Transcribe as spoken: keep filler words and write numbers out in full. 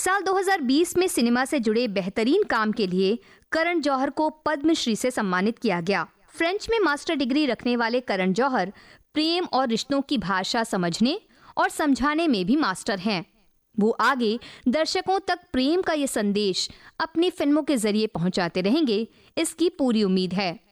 साल दो हज़ार बीस में सिनेमा से जुड़े बेहतरीन काम के लिए करण जौहर को पद्मश्री से सम्मानित किया गया। फ्रेंच में मास्टर डिग्री रखने वाले करण जौहर प्रेम और रिश्तों की भाषा समझने और समझाने में भी मास्टर हैं। वो आगे दर्शकों तक प्रेम का ये संदेश अपनी फिल्मों के जरिए पहुंचाते रहेंगे, इसकी पूरी उम्मीद है।